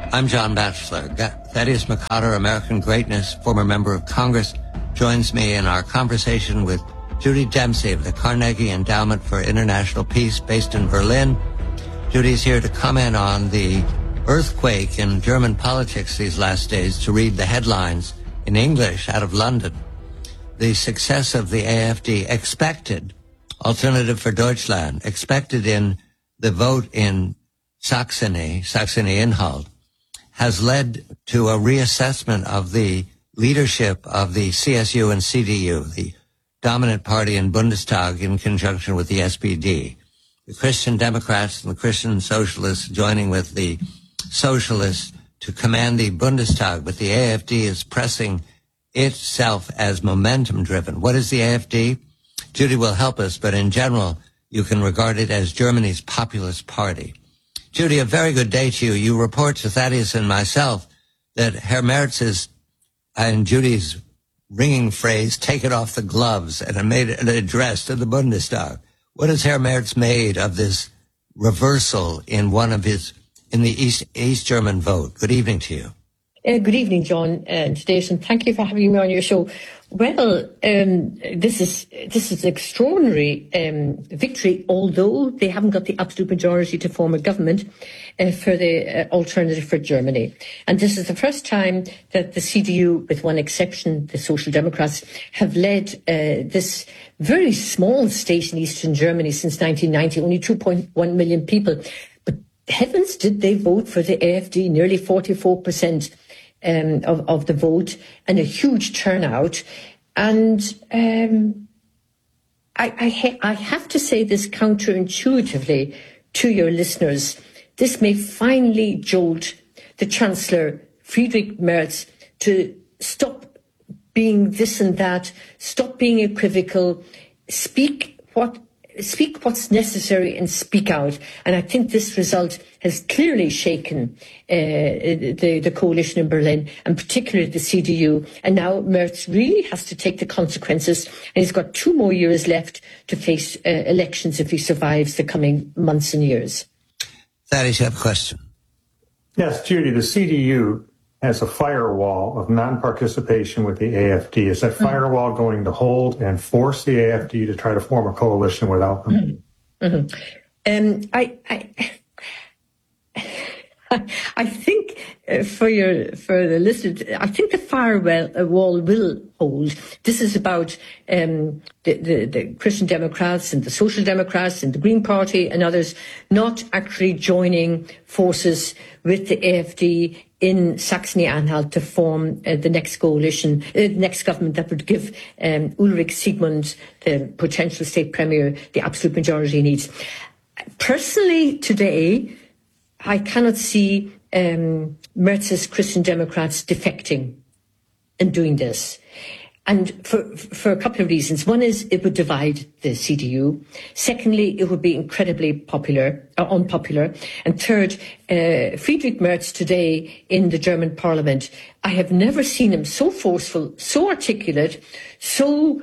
I'm John Batchelor. Thaddeus McCotter, American Greatness, former member of Congress, joins me in our conversation with Judy Dempsey of the Carnegie Endowment for International Peace based in Berlin. Judy's here to comment on the earthquake in German politics these last days, to read the headlines in English out of London. The success of the AfD, expected, Alternative for Deutschland, expected in the vote in Saxony-Anhalt, has led to a reassessment of the leadership of the CSU and CDU, the dominant party in Bundestag, in conjunction with the SPD. The Christian Democrats and the Christian Socialists joining with the Socialists to command the Bundestag, but the AfD is pressing itself as momentum-driven. What is the AfD? Judy will help us, but in general, you can regard it as Germany's populist party. Judy, a very good day to you. You report to Thaddeus and myself that Herr Merz is, and Judy's ringing phrase, take it off the gloves, and made an address to the Bundestag. What has Herr Merz made of this reversal in in the East German vote? Good evening to you. Good evening, John and Thaddeus, and thank you for having me on your show. Well, this is an extraordinary victory, although they haven't got the absolute majority to form a government for the Alternative for Germany. And this is the first time that the CDU, with one exception, the Social Democrats, have led this very small state in Eastern Germany since 1990, only 2.1 million people. But heavens, did they vote for the AfD, nearly 44%. Of the vote, and a huge turnout. And I have to say this counterintuitively to your listeners. This may finally jolt the Chancellor, Friedrich Merz, to stop being this and that, stop being equivocal, speak what's necessary and speak out. And I think this result has clearly shaken the coalition in Berlin, and particularly the CDU. And now Merz really has to take the consequences. And he's got 2 more years left to face elections if he survives the coming months and years. Thaddeus, you have a question. Yes, Judy, the CDU has a firewall of non-participation with the AfD. Is that firewall going to hold and force the AfD to try to form a coalition without them? I think for the listeners, I think the firewall will hold. This is about the Christian Democrats and the Social Democrats and the Green Party and others not actually joining forces with the AfD in Saxony-Anhalt to form the next coalition, next government that would give Ulrich Siegmund, the potential state premier, the absolute majority he needs. Personally, today, I cannot see Merz's Christian Democrats defecting and doing this. And for a couple of reasons. One is it would divide the CDU. Secondly, it would be incredibly unpopular. And third, Friedrich Merz today in the German parliament, I have never seen him so forceful, so articulate, so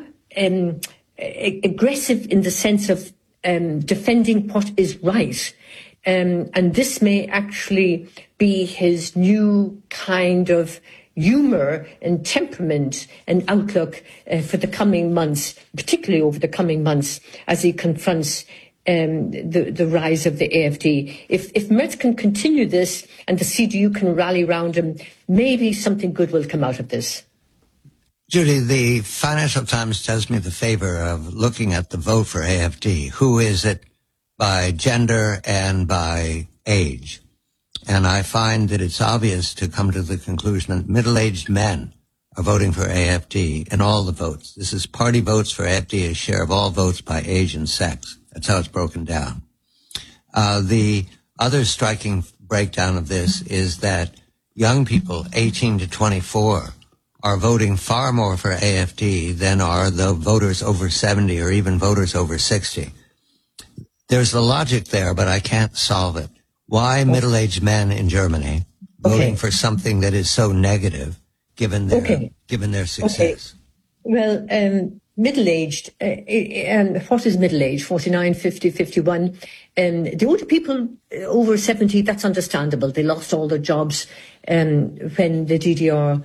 aggressive in the sense of defending what is right. And this may actually be his new kind of humour and temperament and outlook for the coming months, particularly over the coming months, as he confronts the rise of the AfD. If Merz can continue this and the CDU can rally around him, maybe something good will come out of this. Judy, the Financial Times does me the favor of looking at the vote for AfD. Who is it by gender and by age? And I find that it's obvious to come to the conclusion that middle-aged men are voting for AfD in all the votes. This is party votes for AfD, a share of all votes by age and sex. That's how it's broken down. The other striking breakdown of this is that young people, 18 to 24, are voting far more for AfD than are the voters over 70 or even voters over 60. There's the logic there, but I can't solve it. Why middle-aged men in Germany voting for something that is so negative, given their success? Well, middle-aged, what is middle-age? 49, 50, 51. The older people over 70, that's understandable. They lost all their jobs when the DDR